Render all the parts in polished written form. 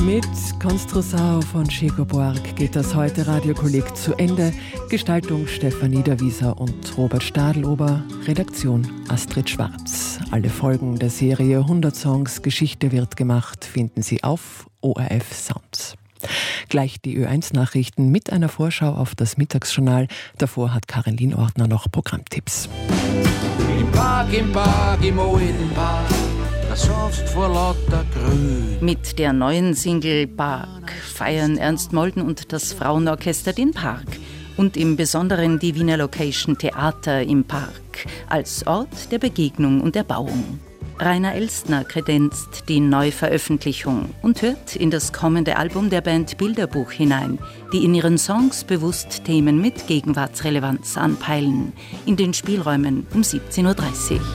Mit Konstrussau von Schegoborg geht das heute Radiokolleg zu Ende. Gestaltung Stefanie Derwieser und Robert Stadelober, Redaktion Astrid Schwarz. Alle Folgen der Serie 100 Songs Geschichte wird gemacht finden Sie auf ORF Sounds. Gleich die Ö1-Nachrichten mit einer Vorschau auf das Mittagsjournal. Davor hat Caroline Ortner noch Programmtipps. Im Park, im alten Park, da sonst vor lauter Grün. Mit der neuen Single Park feiern Ernst Molden und das Frauenorchester den Park. Und im Besonderen die Wiener Location Theater im Park als Ort der Begegnung und Erbauung. Rainer Elstner kredenzt die Neuveröffentlichung und hört in das kommende Album der Band Bilderbuch hinein, die in ihren Songs bewusst Themen mit Gegenwartsrelevanz anpeilen. In den Spielräumen um 17.30 Uhr.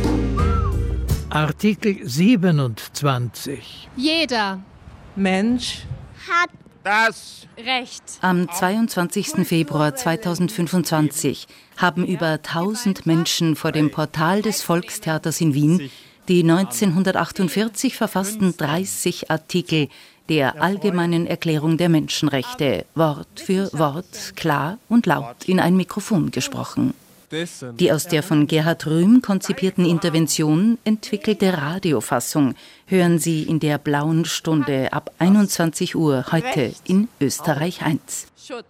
Artikel 27. Jeder Mensch hat Das Recht. Am 22. Februar 2025 haben über 1000 Menschen vor dem Portal des Volkstheaters in Wien die 1948 verfassten 30 Artikel der Allgemeinen Erklärung der Menschenrechte Wort für Wort klar und laut in ein Mikrofon gesprochen. Die aus der von Gerhard Rühm konzipierten Intervention entwickelte Radiofassung hören Sie in der Blauen Stunde ab 21 Uhr heute in Österreich 1. Schutz.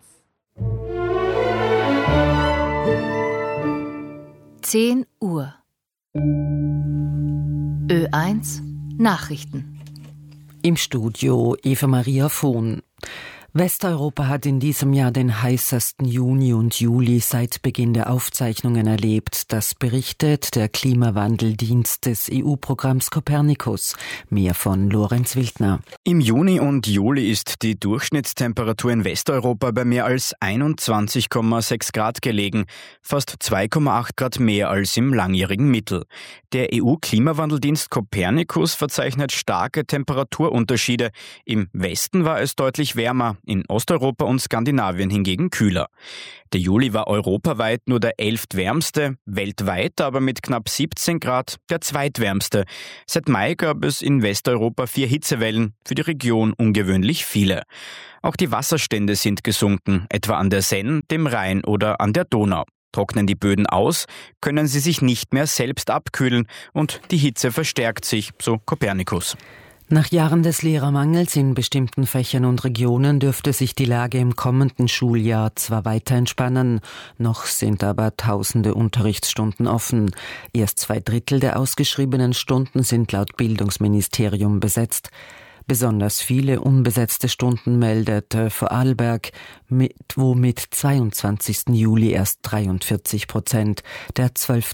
10 Uhr. Ö1 Nachrichten. Im Studio Eva Maria Vohn. Westeuropa hat in diesem Jahr den heißesten Juni und Juli seit Beginn der Aufzeichnungen erlebt. Das berichtet der Klimawandeldienst des EU-Programms Copernicus. Mehr von Lorenz Wildner. Im Juni und Juli ist die Durchschnittstemperatur in Westeuropa bei mehr als 21,6 Grad gelegen, fast 2,8 Grad mehr als im langjährigen Mittel. Der EU-Klimawandeldienst Copernicus verzeichnet starke Temperaturunterschiede. Im Westen war es deutlich wärmer, in Osteuropa und Skandinavien hingegen kühler. Der Juli war europaweit nur der 11. wärmste, weltweit aber mit knapp 17 Grad der zweitwärmste. Seit Mai gab es in Westeuropa 4 Hitzewellen, für die Region ungewöhnlich viele. Auch die Wasserstände sind gesunken, etwa an der Senn, dem Rhein oder an der Donau. Trocknen die Böden aus, können sie sich nicht mehr selbst abkühlen und die Hitze verstärkt sich, so Copernicus. Nach Jahren des Lehrermangels in bestimmten Fächern und Regionen dürfte sich die Lage im kommenden Schuljahr zwar weiter entspannen, noch sind aber tausende Unterrichtsstunden offen. Erst 2/3 der ausgeschriebenen Stunden sind laut Bildungsministerium besetzt. Besonders viele unbesetzte Stunden meldete Vorarlberg, wo mit 22. Juli erst 43% der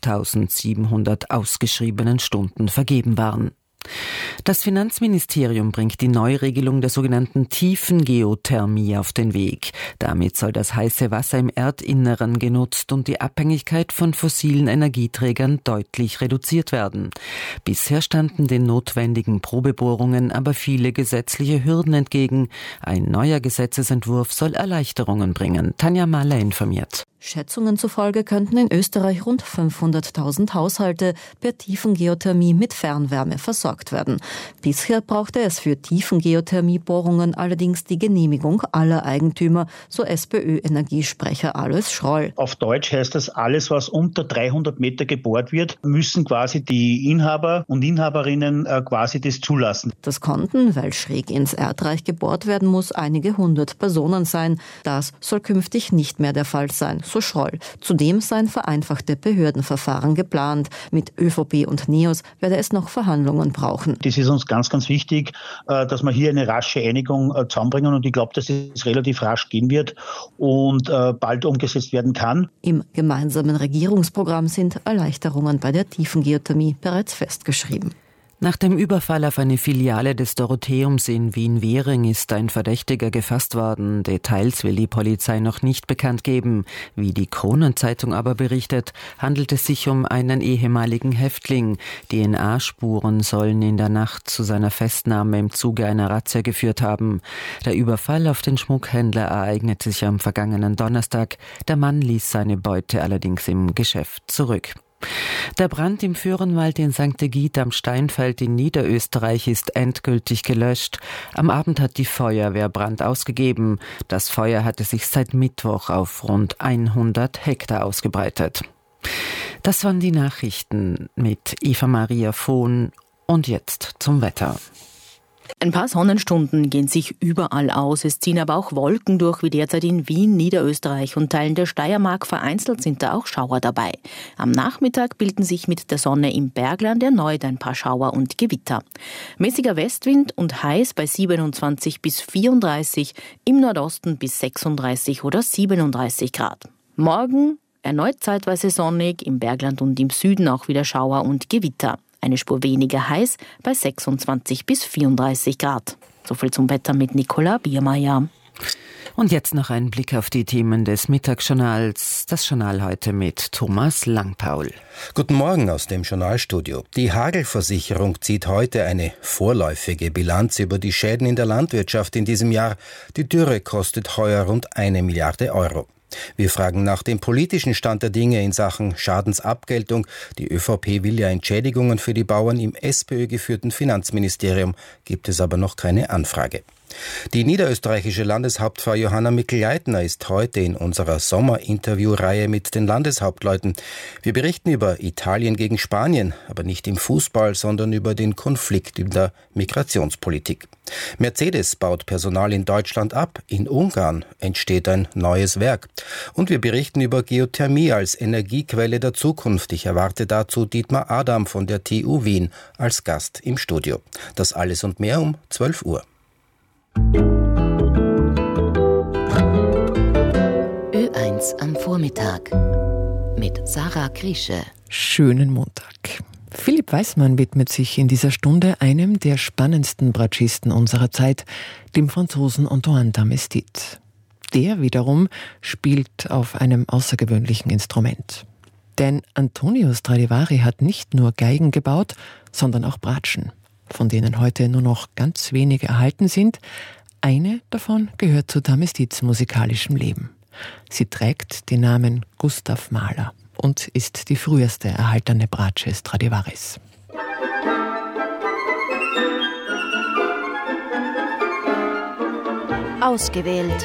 12.700 ausgeschriebenen Stunden vergeben waren. Das Finanzministerium bringt die Neuregelung der sogenannten Tiefengeothermie auf den Weg. Damit soll das heiße Wasser im Erdinneren genutzt und die Abhängigkeit von fossilen Energieträgern deutlich reduziert werden. Bisher standen den notwendigen Probebohrungen aber viele gesetzliche Hürden entgegen. Ein neuer Gesetzesentwurf soll Erleichterungen bringen. Tanja Mahler informiert. Schätzungen zufolge könnten in Österreich rund 500.000 Haushalte per Tiefengeothermie mit Fernwärme versorgt werden. Bisher brauchte es für Tiefengeothermiebohrungen allerdings die Genehmigung aller Eigentümer, so SPÖ-Energiesprecher Alois Schroll. Auf Deutsch heißt das, alles was unter 300 Meter gebohrt wird, müssen quasi die Inhaber und Inhaberinnen quasi das zulassen. Das konnten, weil schräg ins Erdreich gebohrt werden muss, einige 100 Personen sein. Das soll künftig nicht mehr der Fall sein, so Schroll. Zudem seien vereinfachte Behördenverfahren geplant. Mit ÖVP und NEOS werde es noch Verhandlungen brauchen. Das ist uns ganz, ganz wichtig, dass wir hier eine rasche Einigung zusammenbringen und ich glaube, dass es relativ rasch gehen wird und bald umgesetzt werden kann. Im gemeinsamen Regierungsprogramm sind Erleichterungen bei der Tiefengeothermie bereits festgeschrieben. Nach dem Überfall auf eine Filiale des Dorotheums in Wien-Währing ist ein Verdächtiger gefasst worden. Details will die Polizei noch nicht bekannt geben. Wie die Kronenzeitung aber berichtet, handelt es sich um einen ehemaligen Häftling. DNA-Spuren sollen in der Nacht zu seiner Festnahme im Zuge einer Razzia geführt haben. Der Überfall auf den Schmuckhändler ereignete sich am vergangenen Donnerstag. Der Mann ließ seine Beute allerdings im Geschäft zurück. Der Brand im Föhrenwald in St. Egid am Steinfeld in Niederösterreich ist endgültig gelöscht. Am Abend hat die Feuerwehr Brand ausgegeben. Das Feuer hatte sich seit Mittwoch auf rund 100 Hektar ausgebreitet. Das waren die Nachrichten mit Eva-Maria Vohn. Und jetzt zum Wetter. Ein paar Sonnenstunden gehen sich überall aus. Es ziehen aber auch Wolken durch, wie derzeit in Wien, Niederösterreich und Teilen der Steiermark. Vereinzelt sind da auch Schauer dabei. Am Nachmittag bilden sich mit der Sonne im Bergland erneut ein paar Schauer und Gewitter. Mäßiger Westwind und heiß bei 27 bis 34, im Nordosten bis 36 oder 37 Grad. Morgen erneut zeitweise sonnig, im Bergland und im Süden auch wieder Schauer und Gewitter. Eine Spur weniger heiß bei 26 bis 34 Grad. Soviel zum Wetter mit Nicola Biermeier. Und jetzt noch ein Blick auf die Themen des Mittagsjournals. Das Journal heute mit Thomas Langpaul. Guten Morgen aus dem Journalstudio. Die Hagelversicherung zieht heute eine vorläufige Bilanz über die Schäden in der Landwirtschaft in diesem Jahr. Die Dürre kostet heuer rund 1 Milliarde Euro. Wir fragen nach dem politischen Stand der Dinge in Sachen Schadensabgeltung. Die ÖVP will ja Entschädigungen für die Bauern. Im SPÖ-geführten Finanzministerium gibt es aber noch keine Anfrage. Die niederösterreichische Landeshauptfrau Johanna Mikl-Leitner ist heute in unserer Sommerinterviewreihe mit den Landeshauptleuten. Wir berichten über Italien gegen Spanien, aber nicht im Fußball, sondern über den Konflikt in der Migrationspolitik. Mercedes baut Personal in Deutschland ab, in Ungarn entsteht ein neues Werk. Und wir berichten über Geothermie als Energiequelle der Zukunft. Ich erwarte dazu Dietmar Adam von der TU Wien als Gast im Studio. Das alles und mehr um 12 Uhr. Ö1 am Vormittag mit Sarah Kriesche. Schönen Montag. Philipp Weismann widmet sich in dieser Stunde einem der spannendsten Bratschisten unserer Zeit, dem Franzosen Antoine Tamestit. Der wiederum spielt auf einem außergewöhnlichen Instrument. Denn Antonio Stradivari hat nicht nur Geigen gebaut, sondern auch Bratschen, von denen heute nur noch ganz wenige erhalten sind. Eine davon gehört zu Tamestits musikalischem Leben. Sie trägt den Namen Gustav Mahler und ist die früheste erhaltene Bratsche Stradivaris. Ausgewählt.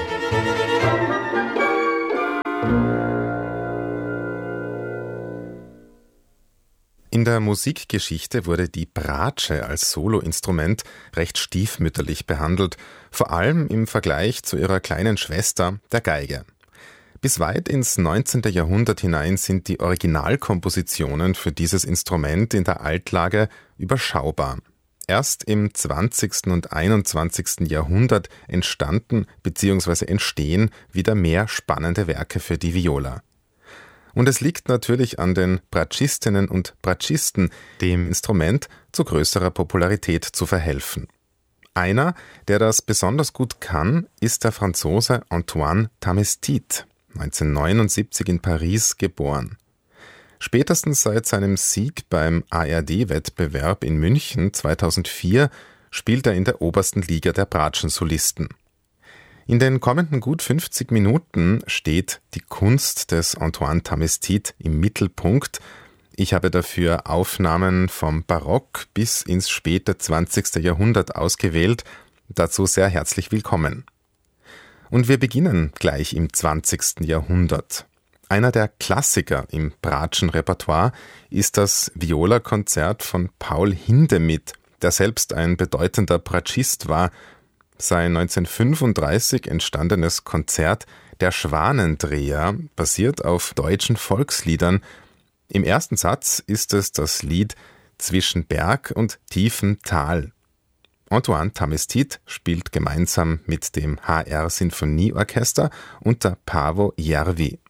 In der Musikgeschichte wurde die Bratsche als Soloinstrument recht stiefmütterlich behandelt, vor allem im Vergleich zu ihrer kleinen Schwester, der Geige. Bis weit ins 19. Jahrhundert hinein sind die Originalkompositionen für dieses Instrument in der Altlage überschaubar. Erst im 20. und 21. Jahrhundert entstanden bzw. entstehen wieder mehr spannende Werke für die Viola. Und es liegt natürlich an den Bratschistinnen und Bratschisten, dem Instrument zu größerer Popularität zu verhelfen. Einer, der das besonders gut kann, ist der Franzose Antoine Tamestit, 1979 in Paris geboren. Spätestens seit seinem Sieg beim ARD-Wettbewerb in München 2004 spielt er in der obersten Liga der Bratschensolisten. In den kommenden gut 50 Minuten steht die Kunst des Antoine Tamestit im Mittelpunkt. Ich habe dafür Aufnahmen vom Barock bis ins späte 20. Jahrhundert ausgewählt. Dazu sehr herzlich willkommen. Und wir beginnen gleich im 20. Jahrhundert. Einer der Klassiker im Bratschenrepertoire ist das Viola-Konzert von Paul Hindemith, der selbst ein bedeutender Bratschist war. Sein 1935 entstandenes Konzert Der Schwanendreher basiert auf deutschen Volksliedern. Im ersten Satz ist es das Lied Zwischen Berg und tiefem Tal. Antoine Tamestit spielt gemeinsam mit dem HR Sinfonieorchester unter Paavo Järvi.